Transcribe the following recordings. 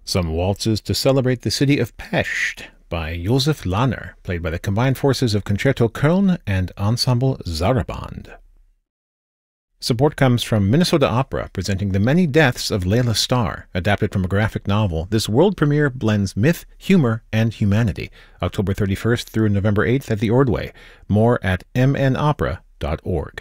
Some waltzes to celebrate the city of Pest by Josef Lahner, played by the combined forces of Concerto Köln and Ensemble Sarabande. Support comes from Minnesota Opera, presenting The Many Deaths of Layla Starr, adapted from a graphic novel. This world premiere blends myth, humor, and humanity. October 31st through November 8th at the Ordway. More at mnopera.org.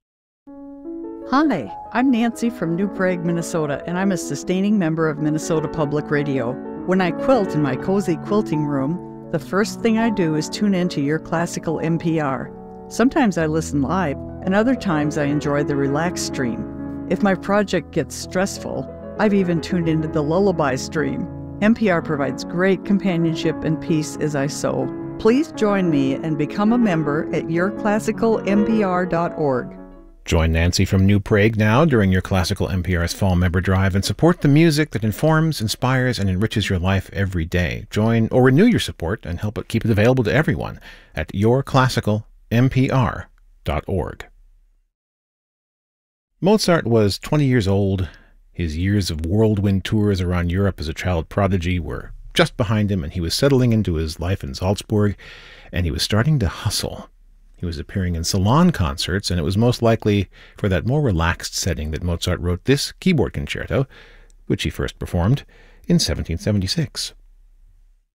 Hi, I'm Nancy from New Prague, Minnesota, and I'm a sustaining member of Minnesota Public Radio. When I quilt in my cozy quilting room, the first thing I do is tune into Your Classical NPR. Sometimes I listen live, and other times I enjoy the relaxed stream. If my project gets stressful, I've even tuned into the lullaby stream. NPR provides great companionship and peace as I sew. Please join me and become a member at yourclassicalnpr.org. Join Nancy from New Prague now during Your Classical NPR's Fall Member Drive and support the music that informs, inspires, and enriches your life every day. Join or renew your support and help keep it available to everyone at yourclassicalnpr.org. Mozart was 20 years old. His years of whirlwind tours around Europe as a child prodigy were just behind him, and he was settling into his life in Salzburg, and he was starting to hustle. He was appearing in salon concerts, and it was most likely for that more relaxed setting that Mozart wrote this keyboard concerto, which he first performed in 1776.